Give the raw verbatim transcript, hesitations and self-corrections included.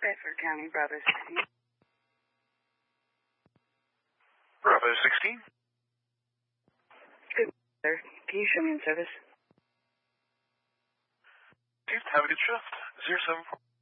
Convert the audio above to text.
Bedford County, Bravo sixteen. Bravo sixteen. Good, sir. Can you show me in service? Have a good shift. zero seven four.